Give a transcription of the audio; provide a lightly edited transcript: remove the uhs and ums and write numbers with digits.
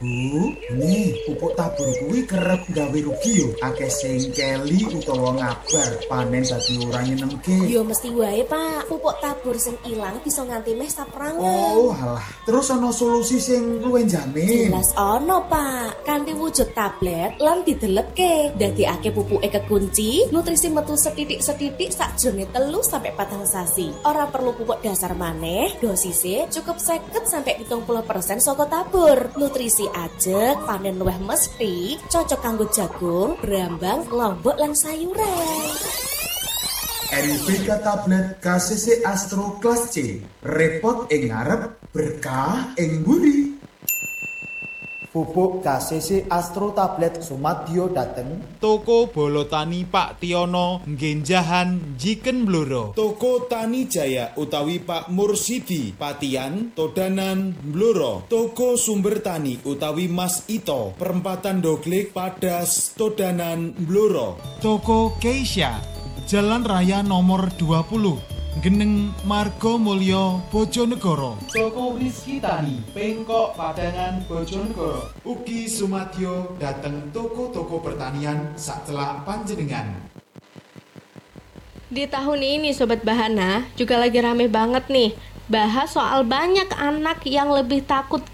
Bu, nih pupuk tabur kuwi kerep gawe rugi yo. Akeh sing keli utawa ngabar panen dadi ora nyenengke. Yo mesti wae, Pak. Pupuk tabur sing ilang bisa nganti meh saprangan. Oh, alah. Terus ana solusi sing luwih jamin. Jelas ono, Pak. Kanthi wujud tablet lan didelepke. Dadekake pupuke kekunci, nutrisi metu setitik-setitik sakjroning 3 sampai 4 sasi. Ora perlu pupuk dasar maneh, dosise cukup 50 sampai 70% saka tabur. Nutrisi ajeg, panen luwih mesti, cocok kanggo jagung, brambang, lombok lan sayuran. NPK tablet KCC Astro Kelas C. Repot ing ngarep, berkah ing mburi. Pupuk KCC Astro Tablet Sumadyo dateng Toko Bolotani Pak Tiono Nggenjahan Jiken Bluro. Toko Tani Jaya utawi Pak Mursidi Patian Todanan Bluro. Toko Sumber Tani utawi Mas Ito Perempatan Doglik Padas Todanan Bluro. Toko Keisha Jalan Raya nomor 20 Geneng Margo Mulyo Bojonegoro. Toko Rizky Tani Pengkok Padangan Bojonegoro. Ugi Sumadyo dateng toko-toko pertanian sacelak panjenengan. Di tahun ini Sobat Bahana juga lagi rame banget nih bahas soal banyak anak yang lebih takut